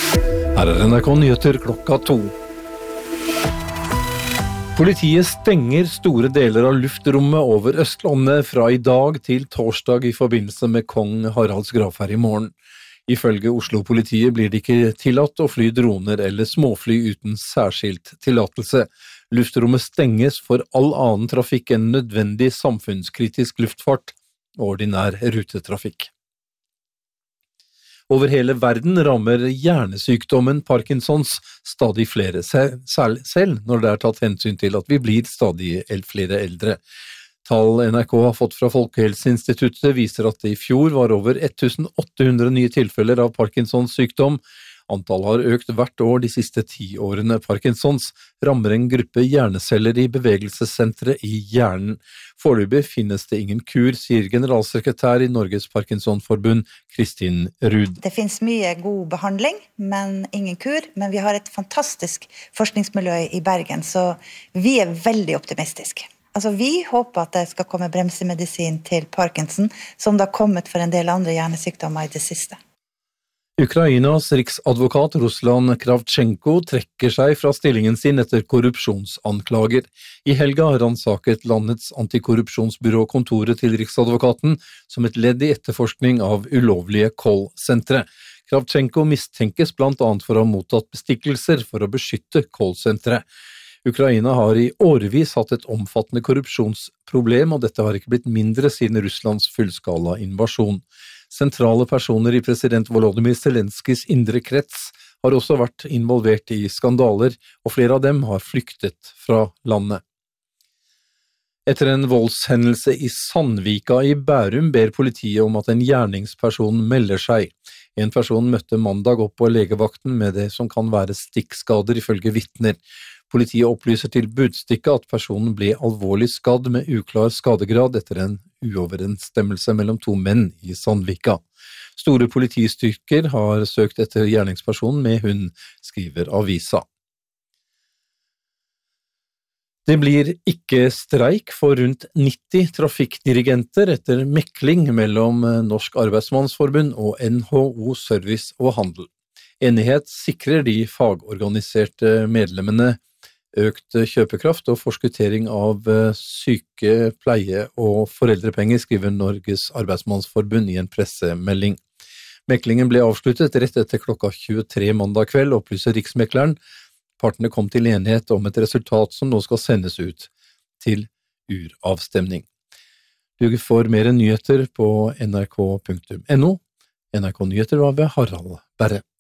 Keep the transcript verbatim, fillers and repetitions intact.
Her er N R K Nyheter klokka to. Politiet stenger store deler av luftrommet over Østlandet fra i dag til torsdag i forbindelse med kong Haralds gravferd i morgen. Ifølge Oslo-politiet blir det ikke tillatt å fly droner eller småfly uten særskilt tillatelse. Luftrommet stenges for all annen trafikk enn nødvendig samfunnskritisk luftfart og ordinær rutetrafikk. Over hele verden rammer hjernesykdommen Parkinsons stadig flere, selv når det er tatt hensyn til at vi blir stadig flere eldre. Tall N R K har fått fra Folkehelseinstituttet viser at det i fjor var over åtte hundre nye tilfeller av Parkinsons sykdom. Antall har økt hvert år de siste ti årene. Parkinsons rammer en gruppe hjerneceller i bevegelsessenteret i hjernen. Foreløpig finnes det ingen kur, sier generalsekretær i Norges Parkinsonforbund, Kristin Ruud. Det finnes mye god behandling, men ingen kur. Men vi har et fantastisk forskningsmiljø i Bergen, så vi er veldig optimistiske. Altså, vi håper at det skal komme bremsemedisin til Parkinson, som det har kommet for en del andre hjernesykdommer i det siste. Ukrainas riksadvokat Ruslan Kravchenko trekker seg fra stillingen sin etter korrupsjonsanklager. I helga har han ransaket landets antikorrupsjonsbyrå kontoret til riksadvokaten som et ledd i etterforskning av ulovlige callsentre. Kravchenko mistenkes blant annet for å ha mottatt bestikkelser for å beskytte callsentre. Ukraina har i årevis hatt et omfattende korrupsjonsproblem, og dette har ikke blitt mindre siden Russlands fullskala invasjon. Sentrale personer i president Volodymyr Zelenskys indre krets har også vært involvert i skandaler, og flere av dem har flyktet fra landet. Etter en voldshendelse i Sandvika i Bærum ber politiet om at en gjerningsperson melder seg. En person møtte mandag opp på legevakten med det som kan være stikkskader ifølge vitner. Politiet opplyser til Budstikka at personen ble alvorlig skadd med uklar skadegrad etter en uoverensstemmelse mellom to menn i Sandvika. Store politistyrker har søkt etter gjerningspersonen med hund, skriver avisa. Det blir ikke streik for rundt nitti trafikkdirigenter etter mekling mellom Norsk Arbeidsmannsforbund og N H O Service og Handel. Enighet sikrer de fagorganiserte medlemmene økt kjøpekraft og forskuttering av syke, pleie og foreldrepenger, skriver Norges Arbeidsmannsforbund i en pressemelding. Meklingen ble avsluttet rett etter klokka tjuetre mandag kveld, opplyser Riksmekleren. Partene kom til enighet om et resultat som nå skal sendes ut til uravstemning. Du får mer nyheter på nrk punktum no. N R K Nyheter var ved Harald Berre.